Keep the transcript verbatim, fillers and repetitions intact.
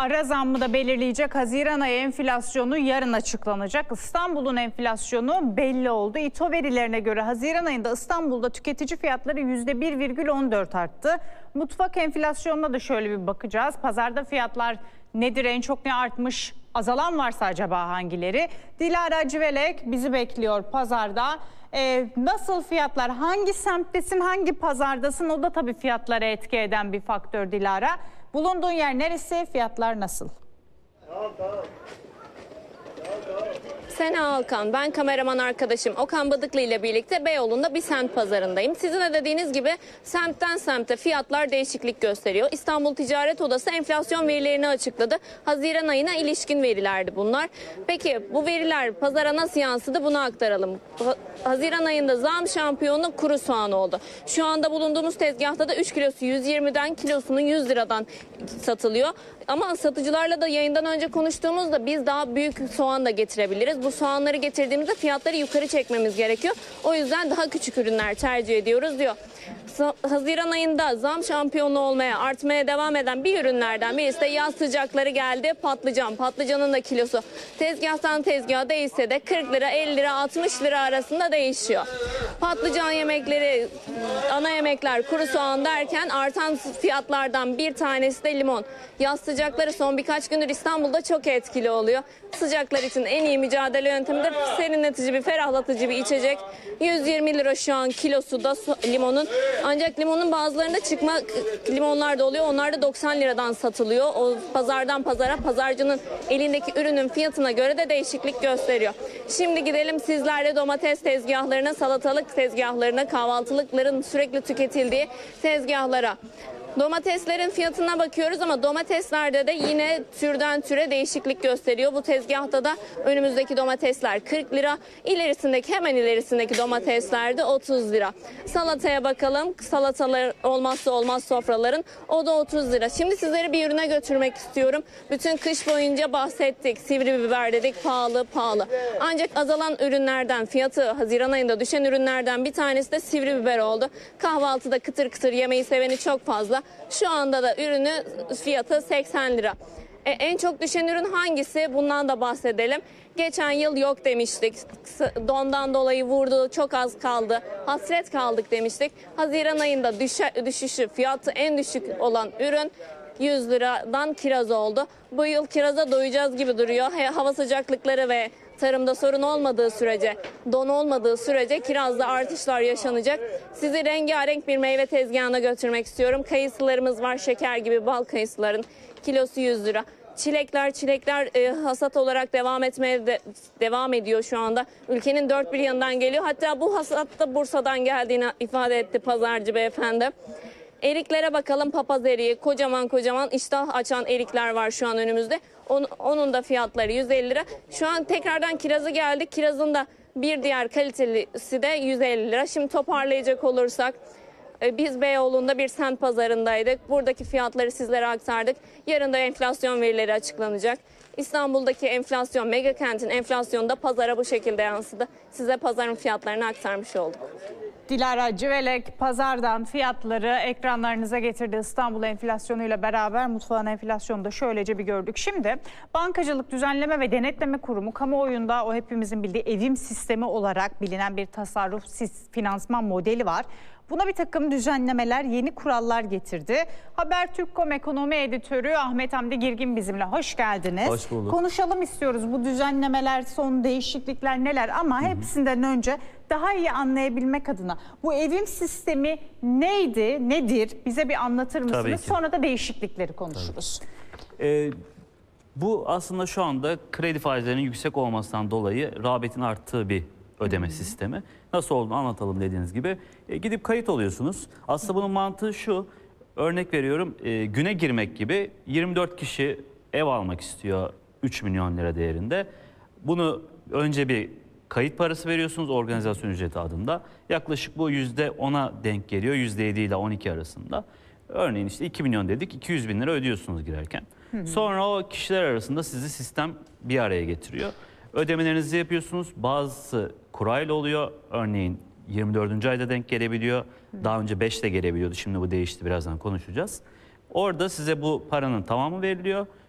ara zammı da belirleyecek Haziran ayı enflasyonu yarın açıklanacak. İstanbul'un enflasyonu belli oldu. İTO verilerine göre Haziran ayında İstanbul'da tüketici fiyatları yüzde bir virgül on dört arttı. Mutfak enflasyonuna da şöyle bir bakacağız. Pazarda fiyatlar nedir, en çok ne artmış, azalan varsa acaba hangileri? Dilara Civelek bizi bekliyor pazarda. Ee, nasıl fiyatlar, hangi semttesin, hangi pazardasın, o da tabii fiyatlara etki eden bir faktör Dilara. Bulunduğun yer neresi, fiyatlar nasıl? Tamam, tamam. Sena Alkan, ben kameraman arkadaşım Okan Bıdıklı ile birlikte Beyoğlu'nda bir semt pazarındayım. Sizin de dediğiniz gibi semtten semte fiyatlar değişiklik gösteriyor. İstanbul Ticaret Odası enflasyon verilerini açıkladı. Haziran ayına ilişkin verilerdi bunlar. Peki bu veriler pazara nasıl yansıdı, bunu aktaralım. Haziran ayında zam şampiyonu kuru soğan oldu. Şu anda bulunduğumuz tezgahta da üç kilosu yüz yirmiden, kilosunun yüz liradan satılıyor. Ama satıcılarla da yayından önce konuştuğumuzda biz daha büyük soğan da getirebiliriz. Bu soğanları getirdiğimizde fiyatları yukarı çekmemiz gerekiyor. O yüzden daha küçük ürünler tercih ediyoruz diyor. Haziran ayında zam şampiyonu olmaya, artmaya devam eden bir ürünlerden birisi de yaz sıcakları geldi. Patlıcan. Patlıcanın da kilosu tezgahtan tezgaha değişse de kırk lira, elli lira, altmış lira arasında değişiyor. Patlıcan yemekleri, ana yemekler, kuru soğan derken artan fiyatlardan bir tanesi de limon. Yaz sıcakları son birkaç gündür İstanbul'da çok etkili oluyor. Sıcaklar için en iyi mücadele yöntemidir. Serinletici bir, ferahlatıcı bir içecek. yüz yirmi lira şu an kilosu da limonun. Ancak limonun bazılarında çıkma limonlar da oluyor. Onlar da doksan liradan satılıyor. O pazardan pazara, pazarcının elindeki ürünün fiyatına göre de değişiklik gösteriyor. Şimdi gidelim sizlerle domates tezgahlarına, salatalık tezgahlarına, kahvaltılıkların sürekli tüketildiği tezgahlara. Domateslerin fiyatına bakıyoruz ama domateslerde de yine türden türe değişiklik gösteriyor. Bu tezgahta da önümüzdeki domatesler kırk lira, ilerisindeki hemen ilerisindeki domatesler de otuz lira. Salataya bakalım. Salatalar olmazsa olmaz sofraların, o da otuz lira. Şimdi sizleri bir ürüne götürmek istiyorum. Bütün kış boyunca bahsettik. Sivri biber dedik, pahalı pahalı. Ancak azalan ürünlerden, fiyatı Haziran ayında düşen ürünlerden bir tanesi de sivri biber oldu. Kahvaltıda kıtır kıtır yemeği seveni çok fazla. Şu anda da ürünü fiyatı seksen lira. E, en çok düşen ürün hangisi? Bundan da bahsedelim. Geçen yıl yok demiştik. Dondan dolayı vurdu, çok az kaldı. Hasret kaldık demiştik. Haziran ayında düşe, düşüşü, fiyatı en düşük olan ürün yüz liradan kiraz oldu. Bu yıl kiraza doyacağız gibi duruyor. Hava sıcaklıkları ve tarımda sorun olmadığı sürece, don olmadığı sürece kirazda artışlar yaşanacak. Sizi rengarenk bir meyve tezgahına götürmek istiyorum. Kayısılarımız var, şeker gibi bal kayısıların kilosu yüz lira. Çilekler, çilekler e, hasat olarak devam etmeye de, devam ediyor şu anda. Ülkenin dört bir yanından geliyor. Hatta bu hasat da Bursa'dan geldiğini ifade etti pazarcı beyefendi. Eriklere bakalım, papaz eriği, kocaman kocaman iştah açan erikler var şu an önümüzde. Onun, onun da fiyatları yüz elli lira. Şu an tekrardan kirazı geldik. Kirazın da bir diğer kalitelisi de yüz elli lira. Şimdi toparlayacak olursak biz Beyoğlu'nda bir semt pazarındaydık. Buradaki fiyatları sizlere aktardık. Yarın da enflasyon verileri açıklanacak. İstanbul'daki enflasyon, mega kentin enflasyonu da pazara bu şekilde yansıdı. Size pazarın fiyatlarını aktarmış olduk. Dilara Civelek pazardan fiyatları ekranlarınıza getirdi. İstanbul enflasyonuyla beraber mutfağın enflasyonu da şöylece bir gördük. Şimdi Bankacılık Düzenleme ve Denetleme Kurumu kamuoyunda o hepimizin bildiği evim sistemi olarak bilinen bir tasarruf finansman modeli var. Buna bir takım düzenlemeler, yeni kurallar getirdi. Habertürk nokta com ekonomi editörü Ahmet Hamdi Girgin bizimle. Hoş geldiniz. Hoş bulduk. Konuşalım istiyoruz bu düzenlemeler, son değişiklikler neler, ama Hı-hı. hepsinden önce daha iyi anlayabilmek adına bu evim sistemi neydi, nedir? Bize bir anlatır mısınız? Sonra da değişiklikleri konuşuruz. Ee, bu aslında şu anda kredi faizlerinin yüksek olmasından dolayı rağbetin arttığı bir ödeme Hı-hı. sistemi. Nasıl olduğunu anlatalım dediğiniz gibi. E, gidip kayıt oluyorsunuz. Aslında bunun mantığı şu. Örnek veriyorum, e, güne girmek gibi yirmi dört kişi ev almak istiyor üç milyon lira değerinde. Bunu önce bir kayıt parası veriyorsunuz organizasyon ücreti adında. Yaklaşık bu yüzde ona denk geliyor. yüzde yedi ile on iki arasında. Örneğin işte iki milyon dedik, iki yüz bin lira ödüyorsunuz girerken. Hı hı. Sonra o kişiler arasında sizi sistem bir araya getiriyor. Ödemelerinizi yapıyorsunuz. Bazısı kurayla oluyor. Örneğin yirmi dördüncü ayda denk gelebiliyor. Daha önce beşte gelebiliyordu. Şimdi bu değişti. Birazdan konuşacağız. Orada size bu paranın tamamı veriliyor.